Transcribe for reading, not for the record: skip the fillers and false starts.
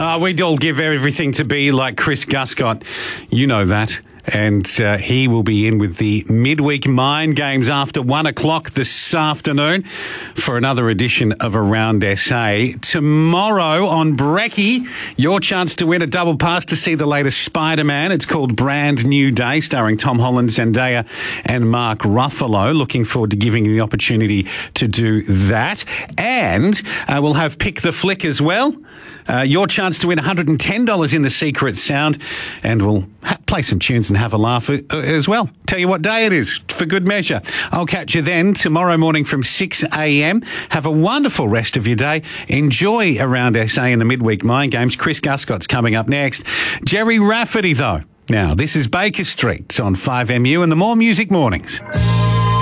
We'd all give everything to be like Chris Guscott. You know that. And he will be in with the midweek mind games after 1 o'clock this afternoon for another edition of Around SA. Tomorrow on Brekkie, your chance to win a double pass to see the latest Spider-Man. It's called Brand New Day, starring Tom Holland, Zendaya and Mark Ruffalo. Looking forward to giving you the opportunity to do that. And we'll have Pick the Flick as well. Your chance to win $110 in the Secret Sound, and we'll play some tunes and have a laugh as well. Tell you what day it is, for good measure. I'll catch you then tomorrow morning from 6 a.m. Have a wonderful rest of your day. Enjoy Around SA in the midweek mind games. Chris Guscott's coming up next. Jerry Rafferty, though. Now, this is Baker Street on 5MU and the More Music Mornings.